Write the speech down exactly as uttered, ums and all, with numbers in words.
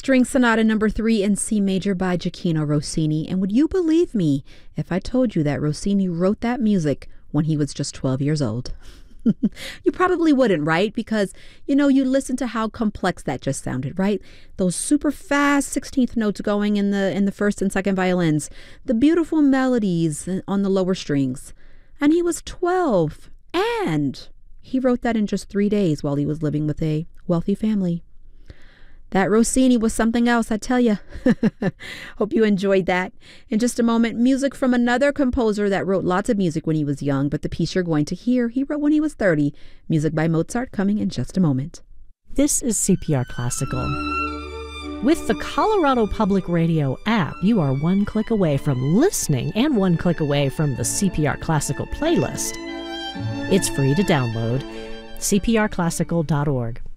String Sonata number three in C major by Gioachino Rossini. And would you believe me if I told you that Rossini wrote that music when he was just twelve years old? You probably wouldn't, right? Because, you know, you listen to how complex that just sounded, right? Those super fast sixteenth notes going in the in the first and second violins, the beautiful melodies on the lower strings. And he was twelve, and he wrote that in just three days while he was living with a wealthy family. That Rossini was something else, I tell you. Hope you enjoyed that. In just a moment, music from another composer that wrote lots of music when he was young, but the piece you're going to hear, he wrote when he was thirty. Music by Mozart coming in just a moment. This is C P R Classical. With the Colorado Public Radio app, you are one click away from listening and one click away from the C P R Classical playlist. It's free to download, c p r classical dot org.